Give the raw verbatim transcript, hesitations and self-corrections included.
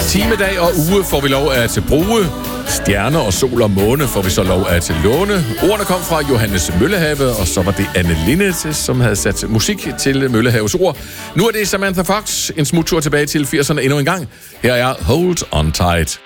Time, dag og uge får vi lov at bruge. Stjerner og sol og måne får vi så lov at låne. Ordene kom fra Johannes Møllehave, og så var det Anne Linnet, som havde sat musik til Møllehaves ord. Nu er det Samantha Fox, en smuttur tilbage til firserne endnu en gang. Her er Hold On Tight.